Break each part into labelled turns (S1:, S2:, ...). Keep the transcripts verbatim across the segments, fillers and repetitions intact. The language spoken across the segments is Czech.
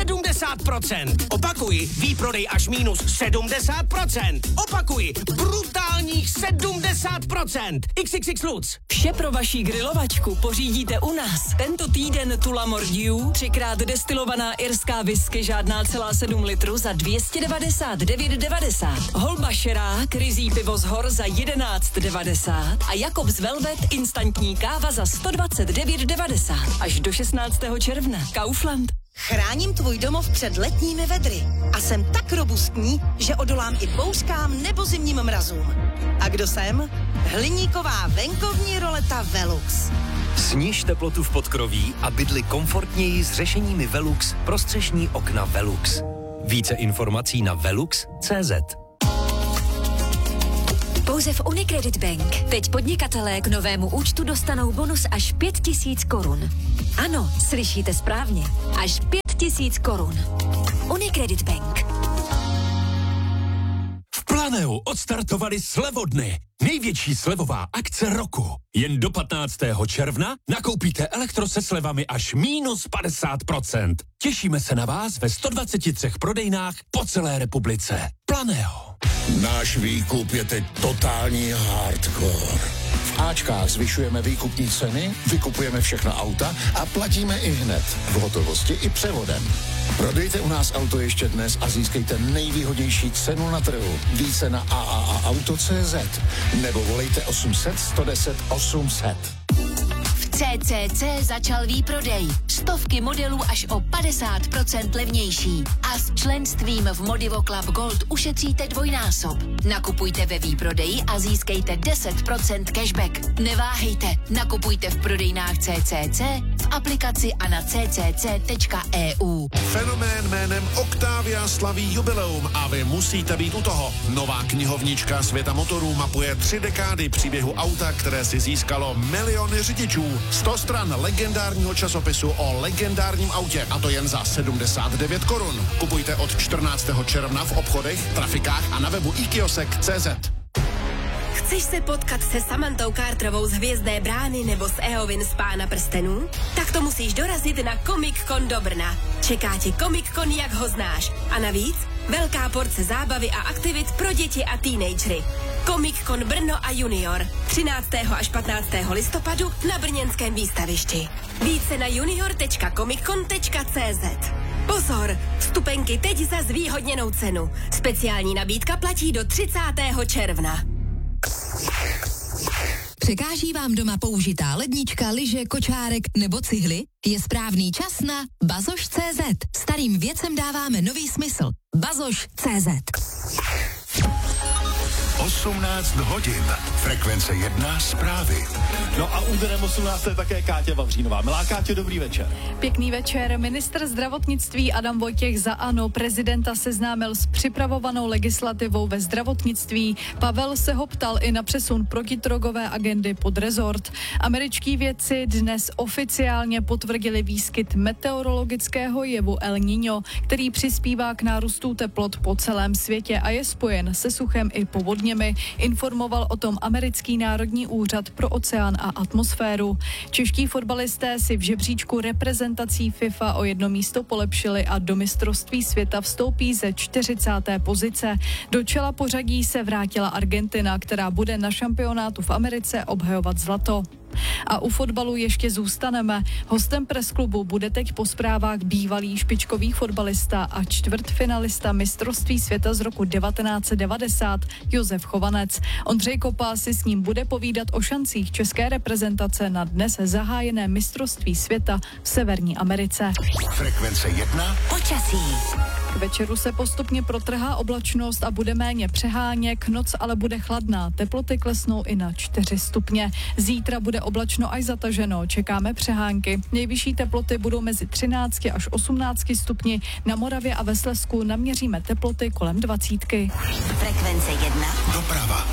S1: sedmdesát procent. Opakuji, výprodej až minus sedmdesát procent. Opakuji, brutálních sedmdesát procent. iks iks iks Lutz.
S2: Vše pro vaši grilovačku pořídíte u nás. Tento týden Tula Mordiu, třikrát destilovaná irská whisky, žádná celá sedm litrů za dvě stě devadesát devět devadesát. Holba Šerák, ryzí pivo z hor za jedenáct devadesát a Jakobs Velvet instantní káva za sto dvacet devět devadesát. Až do šestnáctého června. Kaufland.
S3: Chráním tvůj domov před letními vedry a jsem tak robustní, že odolám i bouřkám nebo zimním mrazům. A kdo jsem? Hliníková venkovní roleta Velux.
S4: Sniž teplotu v podkroví a bydli komfortněji s řešeními Velux pro střešní okna Velux. Více informací na velux tečka cé zet.
S5: Pouze v Unicredit Bank. Teď podnikatelé k novému účtu dostanou bonus až pět tisíc korun. Ano, slyšíte správně. Až pět tisíc korun. Unicredit Bank.
S6: V Planeu odstartovali slevodny. Největší slevová akce roku. Jen do patnáctého června nakoupíte elektro se slevami až minus padesát procent. Těšíme se na vás ve sto dvaceti třech prodejnách po celé republice. Planeo.
S7: Náš výkup je teď totální hardcore. V Ačkách zvyšujeme výkupní ceny, vykupujeme všechna auta a platíme i hned. V hotovosti i převodem. Prodejte u nás auto ještě dnes a získejte nejvýhodnější cenu na trhu. Více na a a a auto tečka cé zet nebo volejte osm set sto deset osm set.
S5: V C C C začal výprodej. Stovky modelů až o padesát procent levnější. A s členstvím v Modivo Club Gold ušetříte dvojnásob. Nakupujte ve výprodeji a získejte deset procent cashback. Neváhejte, nakupujte v prodejnách C C C, v aplikaci a na c c c tečka e u.
S8: Fenomén jménem Octavia slaví jubileum a vy musíte být u toho. Nová knihovnička světa motorů mapuje tři dekády příběhu auta, které si získalo miliony řidičů. sto stran legendárního časopisu o legendárním autě, a to jen za sedmdesát devět korun. Kupujte od čtrnáctého června v obchodech, trafikách a na webu i kiosek tečka cé zet.
S9: Chceš se potkat se Samantou Carterovou z Hvězdné brány nebo s Eowyn z Pána prstenů? Tak to musíš dorazit na Comic Con do Brna. Čeká tě Comic Con, jak ho znáš. A navíc velká porce zábavy a aktivit pro děti a teenagery. Comic Con Brno a Junior. třináctého až patnáctého listopadu na brněnském výstavišti. Více na junior tečka comiccon tečka cé zet. Pozor, vstupenky teď za zvýhodněnou cenu. Speciální nabídka platí do třicátého června.
S10: Překáží vám doma použitá lednička, lyže, kočárek nebo cihly? Je správný čas na bazoš tečka cé zet. Starým věcem dáváme nový smysl. bazoš tečka cé zet.
S7: osmnáct hodin. Frekvence jedna zprávy.
S11: No a úderem osmnáct je také Káťa Vavřínová. Milá Káťo, dobrý večer.
S12: Pěkný večer. Ministr zdravotnictví Adam Vojtěch za ANO prezidenta seznámil s připravovanou legislativou ve zdravotnictví. Pavel se ho ptal i na přesun protidrogové agendy pod rezort. Američtí vědci dnes oficiálně potvrdili výskyt meteorologického jevu El Niño, který přispívá k nárůstu teplot po celém světě a je spojen se suchem i povodněmi. Informoval o tom Americký národní úřad pro oceán a atmosféru. Čeští fotbalisté si v žebříčku reprezentací FIFA o jedno místo polepšili a do mistrovství světa vstoupí ze čtyřicáté pozice. Do čela pořadí se vrátila Argentina, která bude na šampionátu v Americe obhajovat zlato. A u fotbalu ještě zůstaneme. Hostem presklubu bude teď po zprávách bývalý špičkový fotbalista a čtvrtfinalista mistrovství světa z roku devatenáct set devadesát Josef Chovanec. Ondřej Kopa si s ním bude povídat o šancích české reprezentace na dnes zahájené mistrovství světa v Severní Americe.
S7: Frekvence jedna.
S5: Počasí.
S12: K večeru se postupně protrhá oblačnost a bude méně přeháněk, noc ale bude chladná. Teploty klesnou i na čtyři stupně. Zítra bude oblačno až zataženo, čekáme přehánky. Nejvyšší teploty budou mezi třináct až osmnáct stupni. Na Moravě a ve Slezsku naměříme teploty kolem dvacítky.
S5: Frekvence jedna.
S7: Doprava.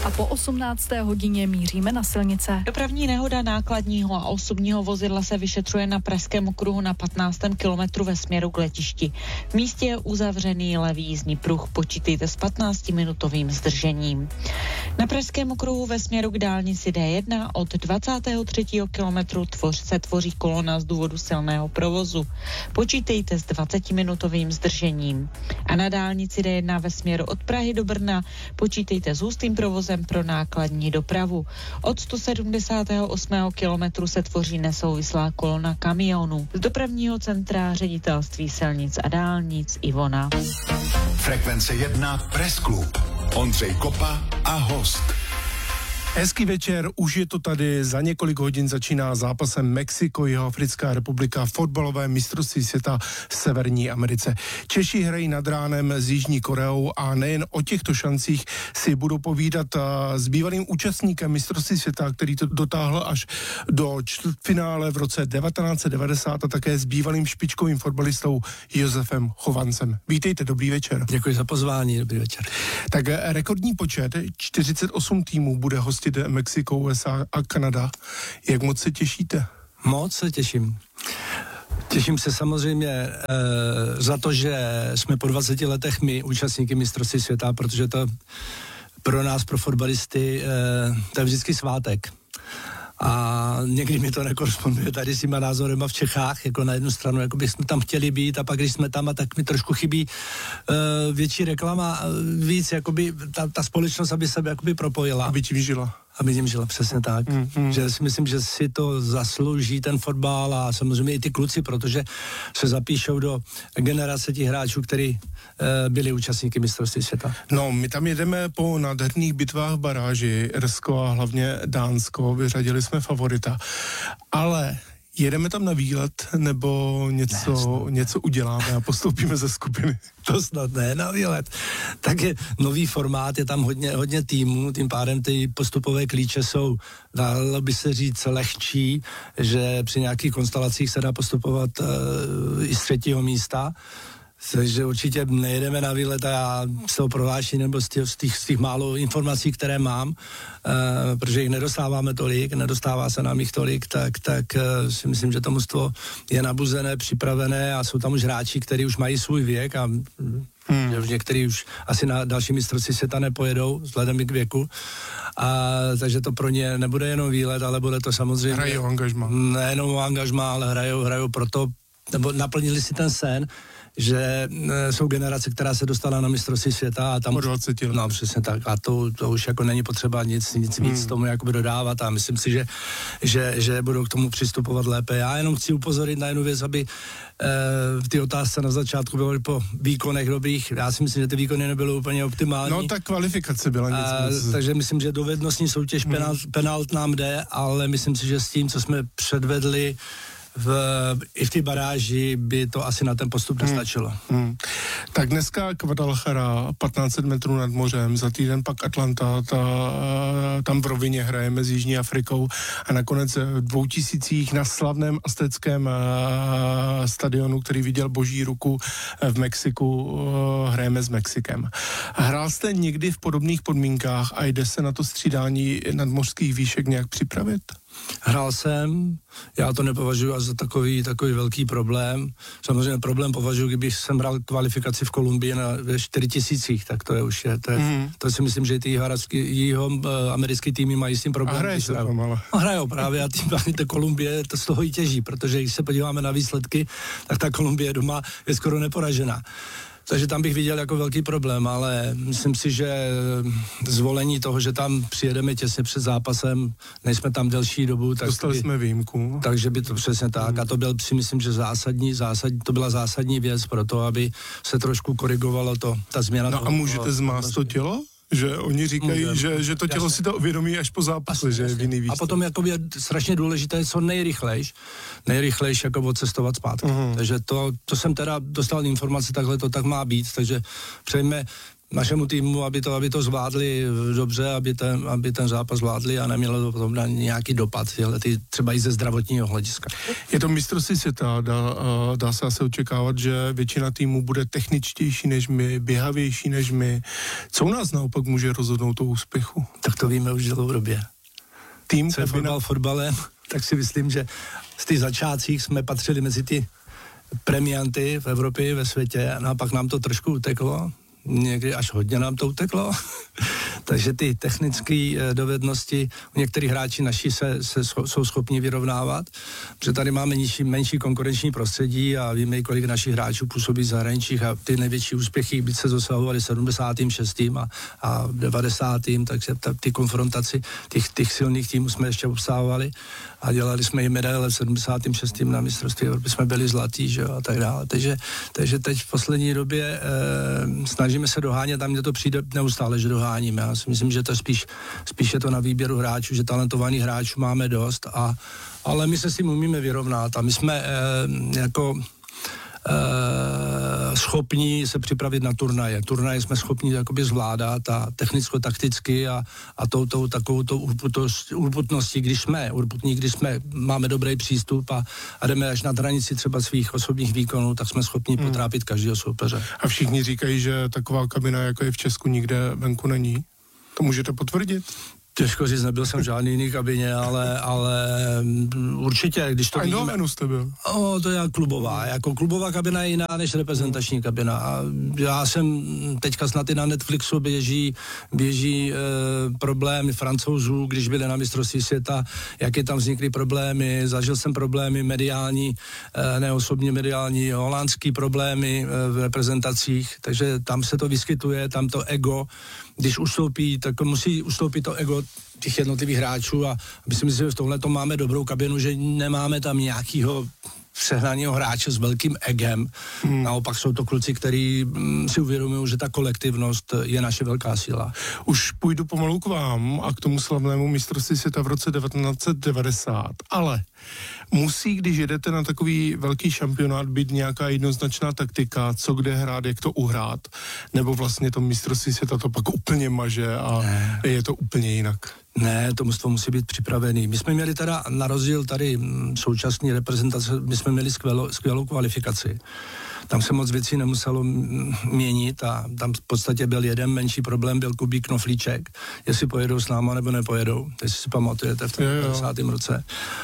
S12: A po osmnácté hodině míříme na silnice.
S13: Dopravní nehoda nákladního a osobního vozidla se vyšetřuje na Pražském okruhu na patnáctém kilometru ve směru k letišti. V místě je uzavřený levý jízdní pruh, počítejte s patnáctiminutovým zdržením. Na Pražském okruhu ve směru k dálnici D jedna od dvacátého třetího kilometru tvoř se tvoří kolona z důvodu silného provozu. Počítejte s dvacetiminutovým zdržením. A na dálnici D jedna ve směru od Prahy do Brna počítejte s hustým provozem pro nákladní dopravu. Od sto sedmdesátého osmého kilometru se tvoří nesouvislá kolona kamionů. Z dopravního centra Ředitelství silnic a dálnic Ivona.
S14: Frekvence jedna Press Club. Ondřej Kopa a host.
S15: Hezký večer, už je to tady, za několik hodin začíná zápasem Mexiko, Jihoafrická republika, fotbalové mistrovství světa v Severní Americe. Češi hrají nad ránem s Jižní Koreou a nejen o těchto šancích si budou povídat s bývalým účastníkem mistrovství světa, který to dotáhl až do čtvrtfinále v roce devatenáct set devadesát a také s bývalým špičkovým fotbalistou Josefem Chovancem. Vítejte, dobrý večer.
S16: Děkuji za pozvání, dobrý večer.
S15: Tak rekordní počet, čtyřicet osm týmů bude hostit Mexiko, U S A a Kanada. Jak moc se těšíte?
S16: Moc se těším. Těším se samozřejmě e, za to, že jsme po dvaceti letech my účastníky mistrovství světa, protože to pro nás, pro fotbalisty, e, to je vždycky svátek. A někdy mi to nekoresponduje tady s těma názorema v Čechách, jako na jednu stranu, jako bychom tam chtěli být a pak, když jsme tam, a tak mi trošku chybí uh, větší reklama, víc, jakoby ta, ta společnost, aby se jakoby propojila.
S15: Aby tím žila.
S16: Aby tím žila, přesně tak. Mm, mm. Že si myslím, že si to zaslouží ten fotbal a samozřejmě i ty kluci, protože se zapíšou do generace těch hráčů, kteří uh, byli účastníky mistrovství světa.
S15: No, my tam jedeme po nádherných bitvách baráži, Irsko a hlavně Dánsko, vyřadili jsme favorita, ale jedeme tam na výlet, nebo něco, ne, něco uděláme a postoupíme ze skupiny?
S16: To snad ne, na výlet. Tak je nový formát, je tam hodně, hodně týmů, tím pádem ty postupové klíče jsou, dalo by se říct, lehčí, že při nějakých konstelacích se dá postupovat uh, i z třetího místa. Takže určitě nejedeme na výlet a já z toho prohlášení nebo z těch, z těch, z těch málo informací, které mám, uh, protože jich nedostáváme tolik, nedostává se nám jich tolik, tak, tak uh, si myslím, že to mužstvo je nabuzené, připravené a jsou tam už hráči, kteří už mají svůj věk a hmm. že už některý už asi na další mistrovství světa nepojedou, vzhledem k věku. A, takže to pro ně nebude jenom výlet, ale bude to samozřejmě...
S15: Hrajou angažmá.
S16: Nejenom o angažmá, ale hrajou, hrajou proto, nebo naplnili si ten sen, že e, jsou generace, která se dostala na mistrovství světa a tam...
S15: Po dvaceti let.
S16: No, přesně tak. A to, to už jako není potřeba nic, nic víc hmm. tomu jakoby dodávat a myslím si, že, že, že budou k tomu přistupovat lépe. Já jenom chci upozornit na jednu věc, aby e, v té otázce na začátku bylo po výkonech dobrých. Já si myslím, že ty výkony nebyly úplně optimální.
S15: No, ta kvalifikace byla nic.
S16: A, nic. Takže myslím, že dovednostní soutěž hmm. penalt, penalt nám jde, ale myslím si, že s tím, co jsme předvedli V, i v té baráži by to asi na ten postup nestačilo. Hmm. Hmm.
S15: Tak dneska Guadalajara, patnáct set metrů nad mořem, za týden pak Atlanta, ta, tam v rovině hrajeme s Jižní Afrikou a nakonec v dvou tisících na slavném aztéckém stadionu, který viděl boží ruku v Mexiku, hrajeme s Mexikem. Hrál jste někdy v podobných podmínkách a jde se na to střídání nadmořských výšek nějak připravit?
S16: Hrál jsem, já to nepovažuji za takový, takový velký problém. Samozřejmě problém považuji, kdybych jsem hrál kvalifikaci v Kolumbii na čtyři tisících, tak to je už je, to, je, mm. to si myslím, že ty jeho uh, americký týmy mají s tím problém.
S15: A hrají se tam, ale.
S16: No, hrajou právě a tím ta Kolumbie to z toho i těží, protože když se podíváme na výsledky, tak ta Kolumbie doma je skoro neporažená. Takže tam bych viděl jako velký problém, ale myslím si, že zvolení toho, že tam přijedeme těsně před zápasem, nejsme tam delší dobu, tak
S15: dostali
S16: by,
S15: jsme výjimku.
S16: Takže by to přesně tak. A to byl, si myslím, že zásadní, zásadní, to byla zásadní věc pro to, aby se trošku korigovalo to, ta změna.
S15: No
S16: toho,
S15: a můžete zmást to tělo? Že oni říkají,
S16: Můžem.
S15: že, že to tělo
S16: jasně.
S15: si to uvědomí až po zápase, že je v jiný výstup.
S16: A potom jako je strašně důležité, co nejrychlejš, nejrychlejš jako odcestovat zpátky. Uh-huh. Takže to, to jsem teda dostal informace, takhle to tak má být, takže přejme našemu týmu, aby to, aby to zvládli dobře, aby ten, aby ten zápas zvládli a nemělo to potom nějaký dopad, ty, třeba i ze zdravotního hlediska.
S15: Je to mistrovství světa, dá, dá se asi očekávat, že většina týmů bude techničtější než my, běhavější než my. Co u nás naopak může rozhodnout o úspěchu?
S16: Tak to víme už dlouhodobě.
S15: Tým,
S16: co je fotbal fotbalem, tak si myslím, že z těch začátcích jsme patřili mezi ty premianty v Evropě, ve světě, no a pak nám to trošku uteklo. Někdy až hodně nám to uteklo. Takže ty technické dovednosti u některých hráčí naši se, se jsou schopni vyrovnávat, protože tady máme nižší, menší konkurenční prostředí a víme, kolik našich hráčů působí v zahraničích a ty největší úspěchy by se dosahovaly sedmdesátým šestým a, a devadesátým takže ta, ty konfrontaci těch, těch silných týmů jsme ještě obstávali a dělali jsme i medaile v sedmdesátém šestém na mistrovství Evropy, jsme byli zlatý, že jo, a tak dále. Takže, takže teď v poslední době eh, snažíme se dohánět, tam mně to přijde neustále, že doháníme. Já si myslím, že to spíš, spíš je to na výběru hráčů, že talentovaných hráčů máme dost, a, ale my se s tím umíme vyrovnat a my jsme eh, jako Uh, schopní se připravit na turnaje. Turnaje jsme schopni jakoby zvládat a technicko-takticky a, a tou, tou takovou tou urputností, když jsme urputní, když jsme, máme dobrý přístup a, a jdeme až nad hranici třeba svých osobních výkonů, tak jsme schopni hmm. potrápit každého soupeře.
S15: A všichni říkají, že taková kabina, jako je v Česku, nikde venku není. To můžete potvrdit?
S16: Těžko říct, nebyl jsem v žádný jiný kabině, ale, ale určitě, když to
S15: a
S16: vidíme...
S15: A jste byl?
S16: O, to je klubová. Jako klubová kabina je jiná než reprezentační kabina. A já jsem teďka snad i na Netflixu běží, běží e, problémy Francouzů, když byli na mistrovství světa, jaké tam vznikly problémy. Zažil jsem problémy mediální, e, ne osobně mediální, holandský problémy e, v reprezentacích, takže tam se to vyskytuje, tam to ego, když ustoupí, tak musí ustoupit to ego těch jednotlivých hráčů a myslím si, že v tomhle to máme dobrou kabinu, že nemáme tam nějakýho přehnaného hráče s velkým egem. Hmm. Naopak jsou to kluci, kteří mm, si uvědomují, že ta kolektivnost je naše velká síla.
S15: Už půjdu pomalu k vám a k tomu slavnému mistrovství světa v roce devatenáct set devadesát, ale musí, když jedete na takový velký šampionát, být nějaká jednoznačná taktika, co kde hrát, jak to uhrát, nebo vlastně to mistrovství světa to pak úplně maže a ne. Je to úplně jinak.
S16: Ne, to mužstvo musí být připravený. My jsme měli teda, na rozdíl tady současné reprezentace, my jsme měli skvělou, skvělou kvalifikaci. Tam se moc věcí nemuselo měnit a tam v podstatě byl jeden menší problém, byl Kubík, Knoflíček, jestli pojedou s náma nebo nepojedou, jestli si pamatujete v tom padesátém roce.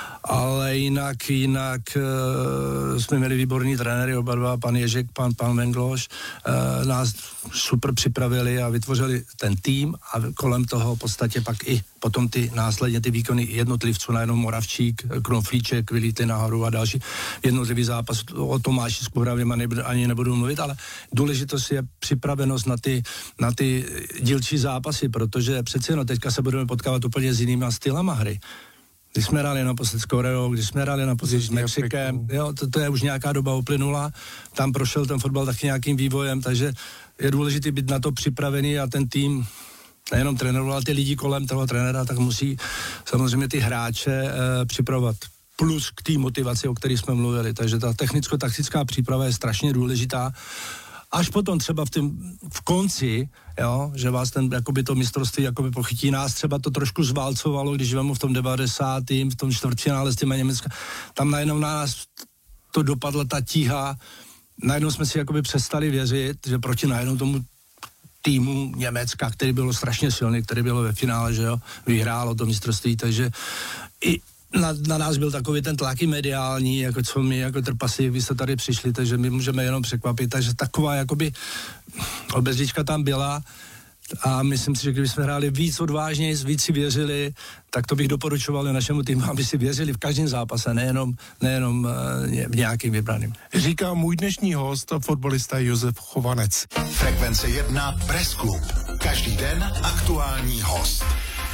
S16: Ale jinak, jinak uh, jsme měli výborný trenéry, oba dva, pan Ježek, pan, pan Vengloš, uh, nás super připravili a vytvořili ten tým a kolem toho v podstatě pak i potom ty následně ty výkony jednotlivců, najednou Moravčík, Knoflíček, vylítli nahoru a další jednotlivý zápas. O Tomáši Skuhravým ani nebudu mluvit, ale důležitost je připravenost na ty, na ty dílčí zápasy, protože přeci jenom teďka se budeme potkávat úplně s jinýma stylama hry. Když jsme hráli naposled s Koreou, když jsme hráli naposled s Mexikem, jo, to, to je už nějaká doba uplynula, tam prošel ten fotbal taky nějakým vývojem, takže je důležité být na to připravený a ten tým nejenom trénoval ty lidi kolem toho trenéra, tak musí samozřejmě ty hráče e, připravovat. Plus k té motivaci, o které jsme mluvili, takže ta technicko-taktická příprava je strašně důležitá. Až potom třeba v, tým, v konci, jo, že vás ten, jakoby to mistrovství jakoby pochytí, nás třeba to trošku zválcovalo, když vemu v tom devadesátém v tom čtvrtfinále s těma Německa, tam najednou na nás to dopadla ta tíha, najednou jsme si jakoby přestali věřit, že proti najednou tomu týmu Německa, který bylo strašně silný, který bylo ve finále, že jo, vyhrálo to mistrovství, takže i Na, na nás byl takový ten tlak i mediální, jako co my jako trpasí, vy jste tady přišli, takže my můžeme jenom překvapit, takže taková jakoby obezřička tam byla a myslím si, že kdyby jsme hráli víc odvážněji, víc si věřili, tak to bych doporučoval našemu týmu, aby si věřili v každém zápase, nejenom, nejenom v nějakým vybraným.
S15: Říká můj dnešní host, fotbalista Josef Chovanec.
S14: Frekvence jedna Press Club. Každý den aktuální host.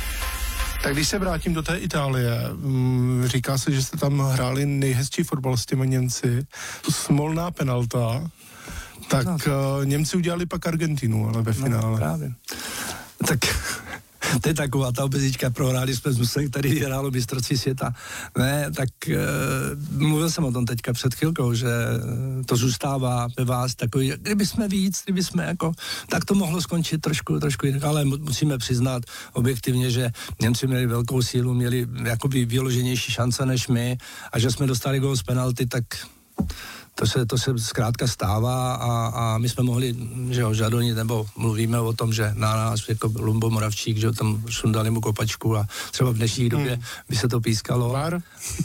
S15: Tak když se vrátím do té Itálie, říká se, že jste tam hráli nejhezčí fotbal s těmi Němci, smolná penalta, tak uh, Němci udělali pak Argentinu, ale ve finále.
S16: No, právě. Tak To je taková ta obezička, prohráli jsme s Musem, který vyhrálo mistrovství světa. Ne, tak e, mluvil jsem o tom teďka před chvilkou, že to zůstává ve vás takový, kdyby jsme víc, kdyby jsme jako, tak to mohlo skončit trošku, trošku jinak, ale musíme přiznat objektivně, že Němci měli velkou sílu, měli jakoby vyloženější šance než my a že jsme dostali gól z penalty, tak to se, to se zkrátka stává a, a my jsme mohli, že jo, žadonit, nebo mluvíme o tom, že na nás jako Lumbo Moravčík, že jo, tam sundali mu kopačku a třeba v dnešní době hmm. by se to pískalo.
S15: Var?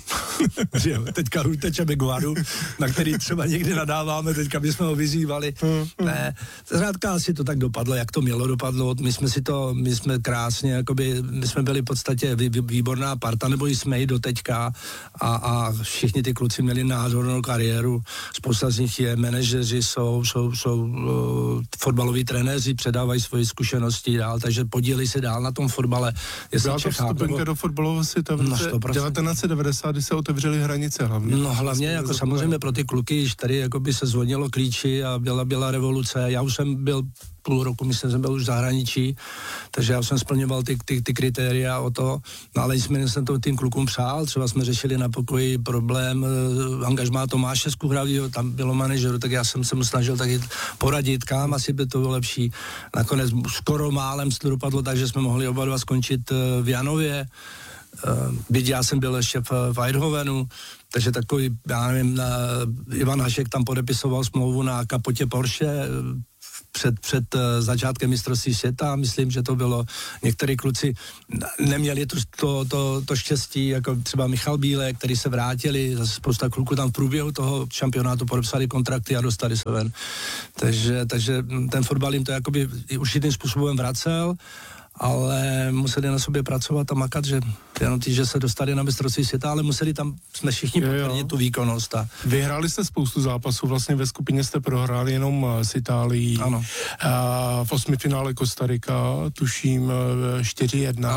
S16: Že jo, teďka utečeme k varu, na který třeba někdy nadáváme, teďka bychom ho vyzývali. Hmm. Ne, zkrátka asi to tak dopadlo, jak to mělo dopadlo. My jsme si to, my jsme krásně, jakoby, my jsme byli v podstatě vý, výborná parta, nebo jsme i do teďka a, a všichni ty kluci měli nádhernou kariéru. Spousta z nich je manažeři, jsou, jsou, jsou uh, fotbaloví trenéři, předávají svoje zkušenosti dál, takže podílí se dál na tom fotbale.
S15: Byla to vstupenka do fotbalového světa v roce devatenáct set devadesát, kdy se otevřely hranice hlavně.
S16: No hlavně, jako samozřejmě pro ty kluky, již tady jako by se zvonilo klíči a byla, byla revoluce. Já už jsem byl půl roku, myslím, jsem byl už v zahraničí, takže já jsem splňoval ty, ty, ty kritéria o to, no, ale nicméně jsem to tím klukům přál, třeba jsme řešili na pokoji problém uh, angažmá Tomáše Skuhravýho, tam bylo manažeru, tak já jsem se mu snažil taky poradit, kam asi by to bylo lepší. Nakonec skoro málem se to dopadlo tak, že jsme mohli oba dva skončit uh, v Janově, uh, byť já jsem byl ještě v, v Eindhovenu, takže takový, já nevím, uh, Ivan Hašek tam podepisoval smlouvu na kapotě Porsche, uh, před, před uh, začátkem mistrovství světa. Myslím, že to bylo, některý kluci neměli to, to, to, to štěstí, jako třeba Michal Bílek, který se vrátili, zase spousta kluků tam v průběhu toho šampionátu podepsali kontrakty a dostali se ven. Takže, takže ten fotbal jim to jakoby určitým způsobem vracel, ale museli na sobě pracovat a makat, že jenom tí, že se dostali na mistrovství světa, ale museli tam, jsme všichni potvrdit tu výkonnost. A...
S15: Vyhráli jste spoustu zápasů, vlastně ve skupině jste prohráli jenom s Itálií.
S16: Ano.
S15: A v osmifinále Kostarika, tuším čtyři jedna.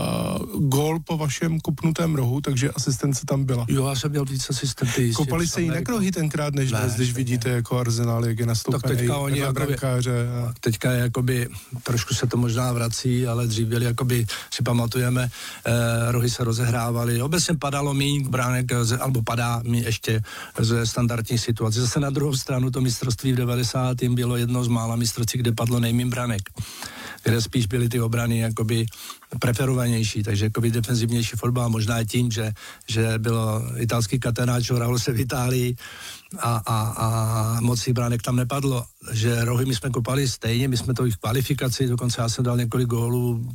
S15: Gól po vašem kopnutém rohu, takže asistence tam byla.
S16: Jo, já jsem měl víc asistenty.
S15: Kopali se jinak rohy tenkrát, než dnes, když vidíte jako Arsenal, jak je nastoupený na brankáře. A...
S16: Teďka je jakoby, trošku se to možná vrací, ale dřív byli, jakoby, si pamatujeme, eh, rohy se rozehrávaly, obecně padalo míň bránek, alebo padá mi ještě ze standardních situací. Zase na druhou stranu to mistrovství v devadesátém bylo jedno z mála mistrovství, kde padlo nejmín branek, kde spíš byly ty obrany jakoby preferovanější, takže jakoby defenzivnější fotbal, možná tím, že, že bylo italský catenaccio, hrálo se v Itálii a, a, a moc bránek tam nepadlo, že rohy my jsme kopali stejně, my jsme to i v kvalifikaci, dokonce já jsem dal několik gólů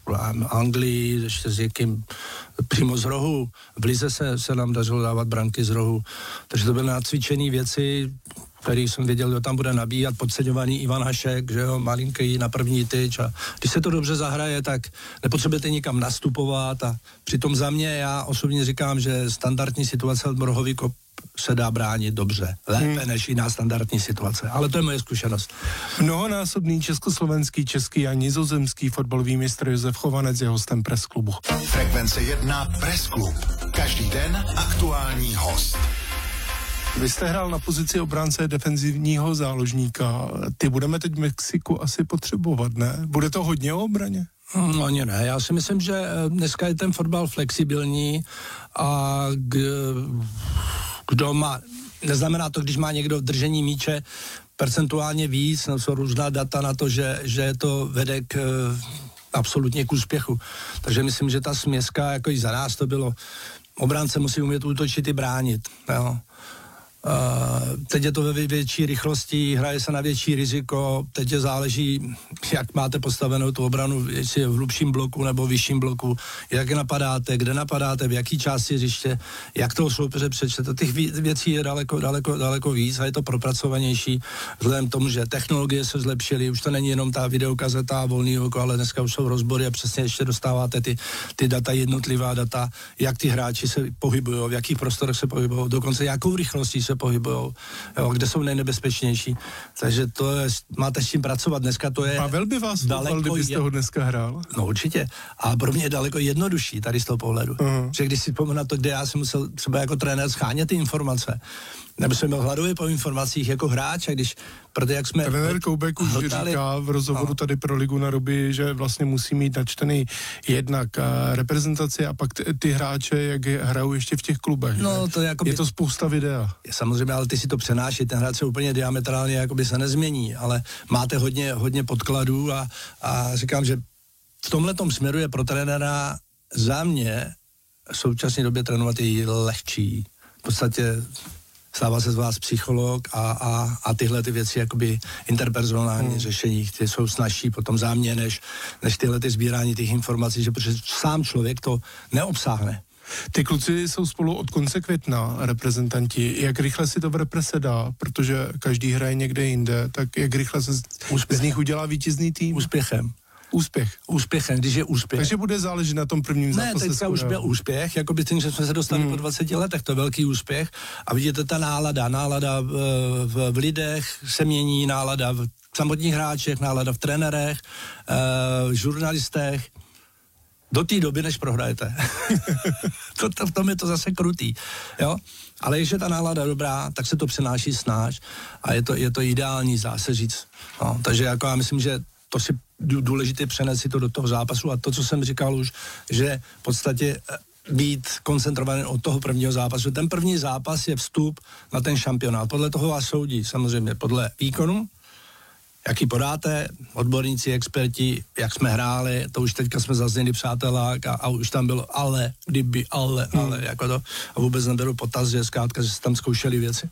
S16: Anglii, ještě s někým přímo z rohu. V lize se, se nám dařilo dávat branky z rohu. Takže to byly nacvičené věci, který jsem věděl, kdo tam bude nabíjat, podceňovaný Ivan Hašek, že jo, malinký na první tyč a když se to dobře zahraje, tak nepotřebujete nikam nastupovat a přitom za mě, já osobně říkám, že standardní situace rohový kop se dá bránit dobře, lépe hmm. než jiná standardní situace, ale to je moje zkušenost.
S15: Mnohonásobný československý, český a nizozemský fotbalový mistr Josef Chovanec je hostem Press Klubu.
S14: Frekvence jedna Press Klub. Každý den aktuální host.
S15: Vy jste hrál na pozici obránce defenzivního záložníka. Ty budeme teď v Mexiku asi potřebovat, ne? Bude to hodně o obraně?
S16: No ani ne, já si myslím, že dneska je ten fotbal flexibilní a kdo má, neznamená to, když má někdo v držení míče percentuálně víc, no jsou různá data na to, že, že to vede k absolutně k úspěchu. Takže myslím, že ta směska, jako i za nás to bylo, obránce musí umět útočit i bránit, jo. Uh, teď je to ve větší rychlosti, hraje se na větší riziko, teď je záleží, jak máte postavenou tu obranu, jestli je v hlubším bloku nebo vyšším bloku, jak je napadáte, kde napadáte, v jaký části hřiště, jak toho soupeře přečtete. Těch věcí je daleko, daleko, daleko víc a je to propracovanější vzhledem k tomu, že technologie se zlepšily, už to není jenom ta videokazeta a volný oko, ale dneska už jsou rozbory a přesně ještě dostáváte ty, ty data, jednotlivá data, jak ty hráči se pohybují, v jakých prostorech se pohybují, dokonce jakou rychlostí se pohybujou, jo, kde jsou nejnebezpečnější. Takže to je, máte s čím pracovat. Dneska to je
S15: Pavel by vás daleko, kdybyste ho dneska hrál?
S16: No určitě. A pro mě je daleko jednodušší tady z toho pohledu. Uh-huh. Že když si pomenu na to, kde já jsem musel třeba jako trenér schánět ty informace, nebo jsem byl hladový po informacích jako hráč, a když, protože jak jsme...
S15: Trenér Koubek už
S16: hltali,
S15: říká v rozhovoru no. tady pro Ligu na ruby, že vlastně musí mít načtený jednak reprezentaci a pak ty, ty hráče, jak hrajou ještě v těch klubech.
S16: No, to je, jakoby,
S15: je to spousta videa.
S16: Samozřejmě, ale ty si to přenáší, ten hráč se úplně diametrálně jakoby se nezmění, ale máte hodně, hodně podkladů a, a říkám, že v tomhletom směru je pro trenéra za mě v současné době trénovat je lehčí. V podstatě stává se z vás psycholog a, a, a tyhle ty věci, jakoby interpersonální hmm. řešení, ty jsou snazší potom za mě, než, než tyhle ty sbírání těch informací, že protože sám člověk to neobsáhne.
S15: Ty kluci jsou spolu od konce května, reprezentanti. Jak rychle si to v repre dá, protože každý hraje někde jinde, tak jak rychle se z, z nich udělá vítězný tým?
S16: Úspěchem.
S15: Úspěch.
S16: Úspěchem, když je úspěch.
S15: Takže bude záležet na tom prvním zápase.
S16: Ne, teďka už byl úspěch, jako by tím, že jsme se dostali hmm. po dvaceti letech, to je velký úspěch. A vidíte, ta nálada, nálada v, v, v lidech se mění, nálada v samotných hráčech, nálada v trenérech, v žurnalistech. Do té doby, než prohrajete. to, to, v tom je to zase krutý, jo. Ale když je ta nálada dobrá, tak se to přenáší snáš a je to, je to ideální, dá se říct. No, takže jako já myslím, že to si důležité přenést si to do toho zápasu a to, co jsem říkal už, že v podstatě být koncentrovaný od toho prvního zápasu. Ten první zápas je vstup na ten šampionát. Podle toho vás soudí samozřejmě podle výkonu, jaký podáte, odborníci, experti, jak jsme hráli, to už teďka jsme zazněli přátelák a, a už tam bylo ale, kdyby, ale, ale, hmm. jako to. A vůbec neberu potaz, že zkrátka, že se tam zkoušeli věci.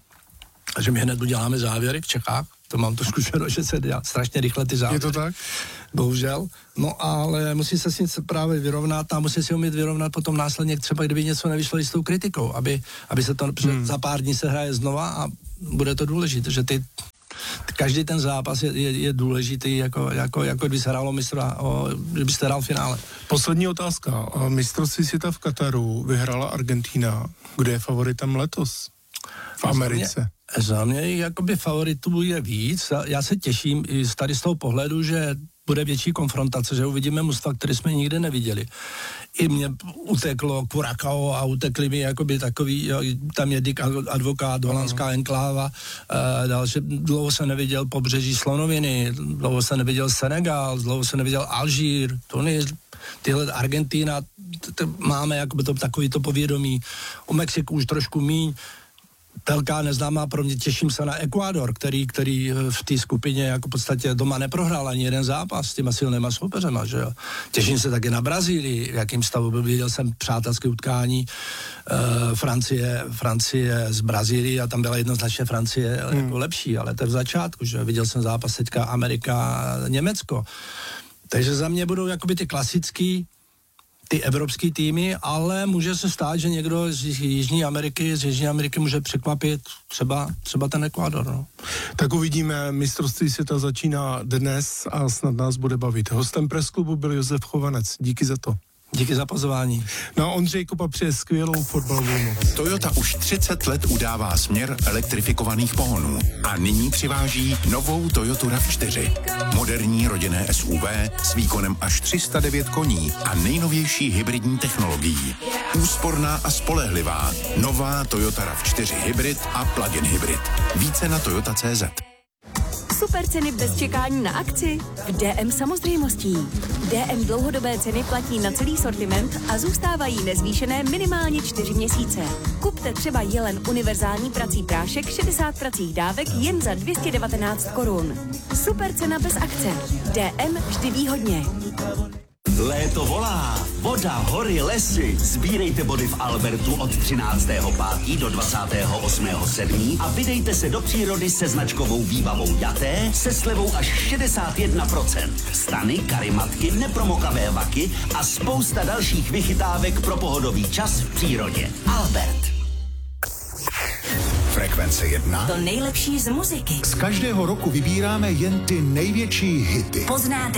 S16: A že my hned uděláme závěry v Čechách. To mám to zkušenost, že se dělá strašně rychle ty závěry.
S15: Je to tak?
S16: Bohužel. No ale musí se s tím právě vyrovnat a musí si umět vyrovnat potom následně třeba, kdyby něco nevyšlo i s tou kritikou, aby, aby se to, hmm. za pár dní se hraje znova a bude to důležité, že ty každý ten zápas je, je, je důležitý, jako, jako, jako kdyby se hrálo mistra, o, kdyby se hrál v finále.
S15: Poslední otázka. Mistrovství světa v Kataru vyhrála Argentina. Kdo je favoritem letos v Americe?
S16: Za mě jakoby favoritů je víc. Já se těším i tady z toho pohledu, že bude větší konfrontace, že uvidíme mužstva, které jsme nikdy neviděli. I mě uteklo Curacao a utekli mi jakoby takový, jo, tam je Dick Advokát, holandská enkláva, e, další, dlouho jsem neviděl pobřeží Slonoviny, dlouho jsem neviděl Senegal, dlouho jsem neviděl Alžír, Tunis, tyhle Argentina, t- t- máme jakoby to takový to povědomí, o Mexiku už trošku míň, velká neznámá pro mě, těším se na Ekvádor, který, který v té skupině jako v podstatě doma neprohrál ani jeden zápas s těma silnýma soupeřema, že jo. Těším se taky na Brazílii, v jakým stavu byl, viděl jsem přátelské utkání uh, Francie, Francie z Brazílii a tam byla jednoznačně Francie hmm. jako lepší, ale to je v začátku, že viděl jsem zápas teďka Amerika, Německo. Takže za mě budou jakoby ty klasický ty evropský týmy, ale může se stát, že někdo z Jižní Ameriky, z Jižní Ameriky může překvapit třeba, třeba ten Ekvádor. No.
S15: Tak uvidíme, mistrovství světa začíná dnes a snad nás bude bavit. Hostem Press Klubu byl Josef Chovanec. Díky za to.
S16: Díky za pozvání.
S15: No, Ondřej Kopa přeje skvělou fotbalovou noc.
S14: Toyota už třicet let udává směr elektrifikovaných pohonů a nyní přiváží novou Toyotu rav čtyři. Moderní rodinné S U V s výkonem až tři sta devět koní a nejnovější hybridní technologií. Úsporná a spolehlivá. Nová Toyota rav čtyři hybrid a plug-in hybrid. Více na toyota tečka cé zet.
S17: Super ceny bez čekání na akci? V D M samozřejmostí. D M dlouhodobé ceny platí na celý sortiment a zůstávají nezvýšené minimálně čtyři měsíce. Kupte třeba Jelen univerzální prací prášek šedesát pracích dávek jen za dvě stě devatenáct korun. Super cena bez akce. D M vždy výhodně.
S18: Léto volá. Voda, hory, lesy. Sbírejte body v Albertu od třináctého pátého do dvacátého osmého sedmého a vydejte se do přírody se značkovou výbavou Jaté se slevou až šedesát jedna procent. Stany, karimatky, nepromokavé vaky a spousta dalších vychytávek pro pohodový čas v přírodě. Albert.
S14: Frekvence jedna.
S17: To nejlepší z muziky.
S14: Z každého roku vybíráme jen ty největší hity.
S17: Poznáte